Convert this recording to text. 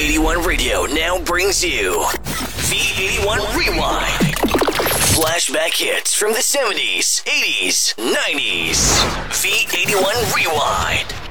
V81 Radio now brings you V81 Rewind. Flashback hits from the 70s, 80s, 90s. V81 Rewind.